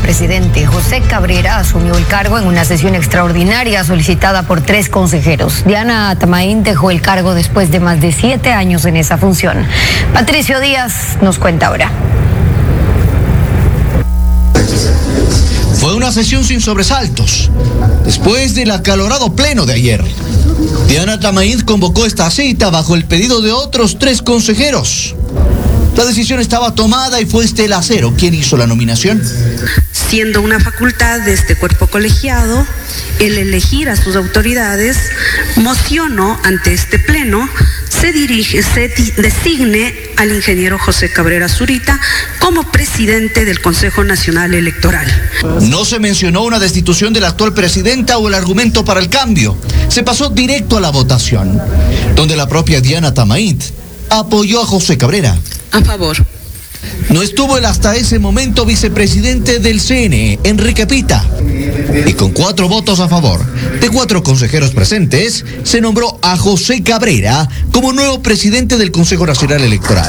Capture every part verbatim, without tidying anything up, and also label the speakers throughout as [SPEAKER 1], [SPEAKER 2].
[SPEAKER 1] vicepresidente José Cabrera asumió el cargo en una sesión extraordinaria solicitada por tres consejeros. Diana Tamaín dejó el cargo después de más de siete años en esa función. Patricio Díaz nos cuenta ahora.
[SPEAKER 2] Fue una sesión sin sobresaltos. Después del acalorado pleno de ayer, Diana Tamaín convocó esta cita bajo el pedido de otros tres consejeros. La decisión estaba tomada y fue Estela Acero quien hizo la nominación.
[SPEAKER 3] Siendo una facultad de este cuerpo colegiado, el elegir a sus autoridades, mociono ante este pleno, se dirige, se designe al ingeniero José Cabrera Zurita como presidente del Consejo Nacional Electoral.
[SPEAKER 2] No se mencionó una destitución de la actual presidenta o el argumento para el cambio. Se pasó directo a la votación, donde la propia Diana Tamaín apoyó a José Cabrera.
[SPEAKER 3] A favor.
[SPEAKER 2] No estuvo el hasta ese momento vicepresidente del C N E, Enrique Pita. Y con cuatro votos a favor de cuatro consejeros presentes, se nombró a José Cabrera como nuevo presidente del Consejo Nacional Electoral.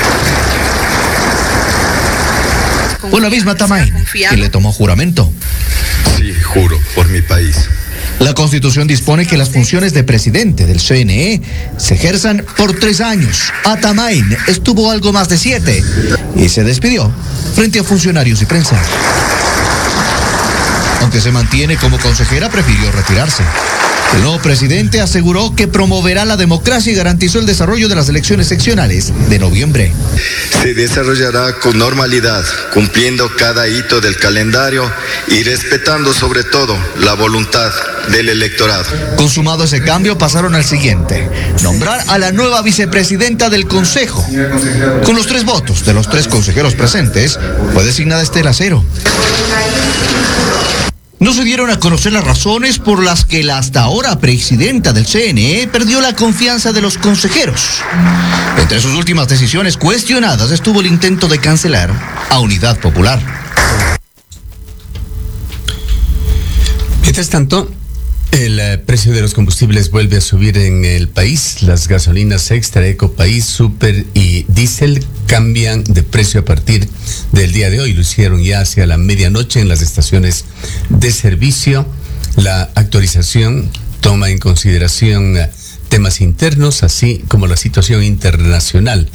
[SPEAKER 2] Fue la misma Tamaín quien le tomó juramento.
[SPEAKER 4] Sí, juro por mi país.
[SPEAKER 2] La Constitución dispone que las funciones de presidente del C N E se ejerzan por tres años. A Tamaín estuvo algo más de siete y se despidió frente a funcionarios y prensa. Aunque se mantiene como consejera, prefirió retirarse. El nuevo presidente aseguró que promoverá la democracia y garantizó el desarrollo de las elecciones seccionales de noviembre.
[SPEAKER 4] Se desarrollará con normalidad, cumpliendo cada hito del calendario y respetando sobre todo la voluntad del electorado.
[SPEAKER 2] Consumado ese cambio, pasaron al siguiente: nombrar a la nueva vicepresidenta del Consejo. Con los tres votos de los tres consejeros presentes, fue designada Estela Acero. No se dieron a conocer las razones por las que la hasta ahora presidenta del C N E perdió la confianza de los consejeros. Entre sus últimas decisiones cuestionadas estuvo el intento de cancelar a Unidad Popular.
[SPEAKER 5] Mientras tanto, el eh, precio de los combustibles vuelve a subir en el país. Las gasolinas Extra, Ecopaís, Super y Diesel cambian de precio a partir del día de hoy. Lo hicieron ya hacia la medianoche en las estaciones de servicio. La actualización toma en consideración eh, temas internos, así como la situación internacional.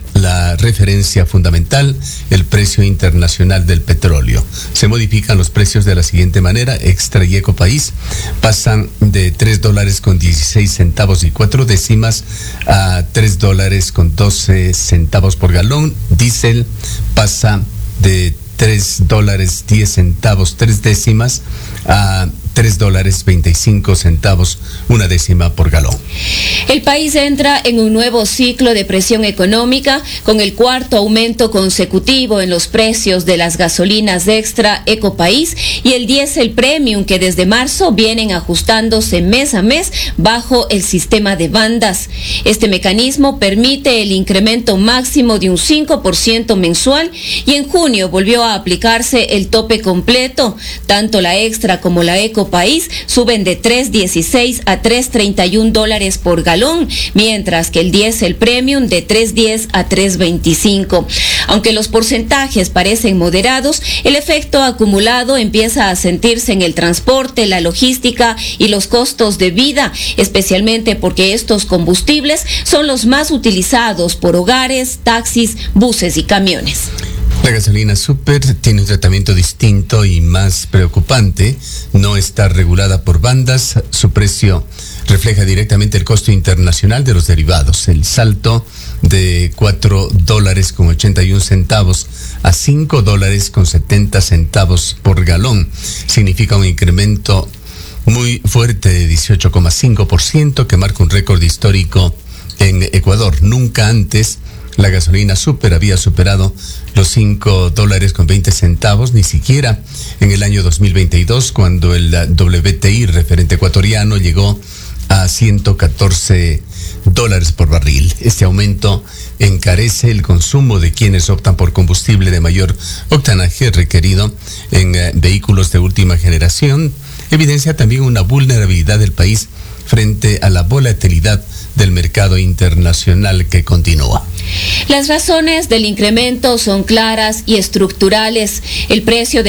[SPEAKER 5] La referencia fundamental, el precio internacional del petróleo. Se modifican los precios de la siguiente manera: Extra y Ecopaís pasan de tres dólares con dieciséis centavos y cuatro décimas a tres dólares con doce centavos por galón. Diesel pasa de tres dólares diez centavos tres décimas a tres dólares veinticinco centavos una décima por galón.
[SPEAKER 6] El país entra en un nuevo ciclo de presión económica con el cuarto aumento consecutivo en los precios de las gasolinas Extra, Ecopaís y el diésel Premium, que desde marzo vienen ajustándose mes a mes bajo el sistema de bandas. Este mecanismo permite el incremento máximo de un cinco por ciento mensual y en junio volvió a aplicarse el tope completo. Tanto la Extra como la Ecopaís suben de tres dieciséis a tres treinta y un dólares por galón, mientras que el diésel Premium de tres diez a tres veinticinco. Aunque los porcentajes parecen moderados, el efecto acumulado empieza a sentirse en el transporte, la logística y los costos de vida, especialmente porque estos combustibles son los más utilizados por hogares, taxis, buses y camiones.
[SPEAKER 5] La gasolina Super tiene un tratamiento distinto y más preocupante. No está regulada por bandas. Su precio refleja directamente el costo internacional de los derivados. El salto de cuatro dólares con ochenta y un centavos a cinco dólares con setenta centavos por galón significa un incremento muy fuerte de dieciocho coma cinco por ciento que marca un récord histórico en Ecuador. Nunca antes la gasolina Super había superado los cinco dólares con veinte centavos, ni siquiera en el año dos mil veintidós, cuando el W T I, referente ecuatoriano, llegó a ciento catorce dólares por barril. Este aumento encarece el consumo de quienes optan por combustible de mayor octanaje requerido en eh, vehículos de última generación. Evidencia también una vulnerabilidad del país frente a la volatilidad del mercado internacional que continúa.
[SPEAKER 6] Las razones del incremento son claras y estructurales. El precio de